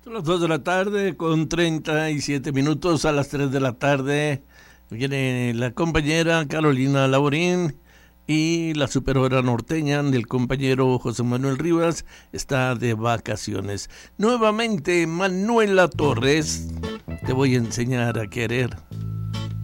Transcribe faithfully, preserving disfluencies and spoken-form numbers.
Son las dos de la tarde con treinta y siete minutos. A las tres de la tarde viene la compañera Carolina Laborín y la superhora norteña del compañero José Manuel Rivas está de vacaciones. Nuevamente Manuela Torres, te voy a enseñar a querer.